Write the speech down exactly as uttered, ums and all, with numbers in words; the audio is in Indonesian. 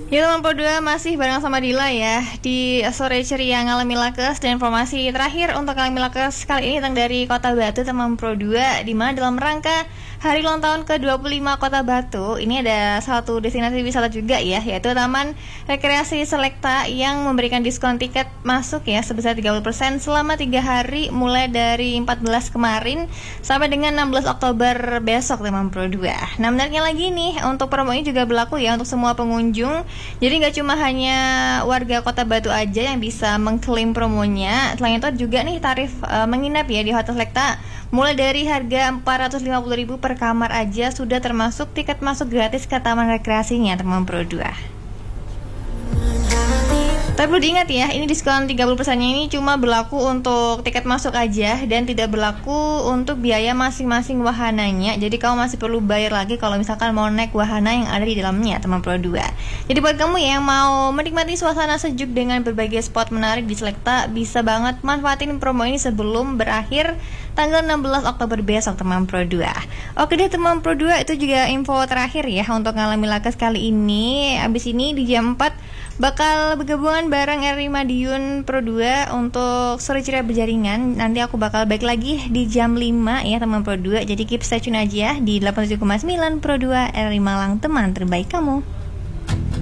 Ya teman Pro dua masih bareng sama Dila ya di sore ceria Ngalami Lakes. Dan informasi terakhir untuk Ngalami Lakes kali ini datang dari Kota Batu teman Pro dua, di mana dalam rangka hari ulang tahun ke dua puluh lima Kota Batu ini ada satu destinasi wisata juga ya, yaitu Taman Rekreasi Selekta yang memberikan diskon tiket masuk ya sebesar tiga puluh persen selama tiga hari mulai dari empat belas kemarin sampai dengan enam belas Oktober besok teman Pro dua. Nah menariknya lagi nih, untuk promo ini juga berlaku ya untuk semua pengunjung. Jadi nggak cuma hanya warga Kota Batu aja yang bisa mengklaim promonya. Selain itu juga nih tarif uh, menginap ya di Hotel Selekta mulai dari harga empat ratus lima puluh ribu per kamar aja sudah termasuk tiket masuk gratis ke taman rekreasinya teman Pro dua. Tapi perlu diingat ya, ini diskon tiga puluh persen-nya ini cuma berlaku untuk tiket masuk aja dan tidak berlaku untuk biaya masing-masing wahananya. Jadi kamu masih perlu bayar lagi kalau misalkan mau naik wahana yang ada di dalamnya teman Pro dua. Jadi buat kamu yang mau menikmati suasana sejuk dengan berbagai spot menarik di Selekta, bisa banget manfaatin promo ini sebelum berakhir tanggal enam belas Oktober besok teman Pro dua. Oke deh teman Pro dua, itu juga info terakhir ya untuk Ngalami Lakes kali ini. Abis ini di jam empat bakal bergabungan bareng Eri Madiun Pro dua untuk sore ceria berjaringan. Nanti aku bakal balik lagi di jam lima ya teman Pro dua. Jadi keep stay tune aja di delapan puluh tujuh koma sembilan Pro dua Eri Malang, teman terbaik kamu.